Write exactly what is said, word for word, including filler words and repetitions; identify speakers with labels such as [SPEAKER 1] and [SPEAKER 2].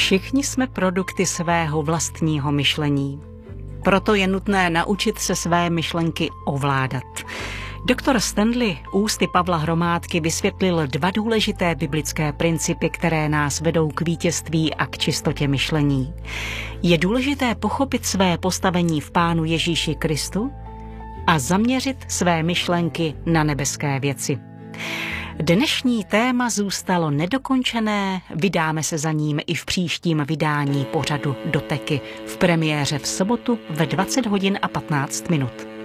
[SPEAKER 1] Všichni jsme produkty svého vlastního myšlení. Proto je nutné naučit se své myšlenky ovládat. Doktor Stanley ústy Pavla Hromádky vysvětlil dva důležité biblické principy, které nás vedou k vítězství a k čistotě myšlení. Je důležité pochopit své postavení v Pánu Ježíši Kristu a zaměřit své myšlenky na nebeské věci. Dnešní téma zůstalo nedokončené, vydáme se za ním i v příštím vydání pořadu Doteky v premiéře v sobotu ve dvacet hodin a patnáct minut.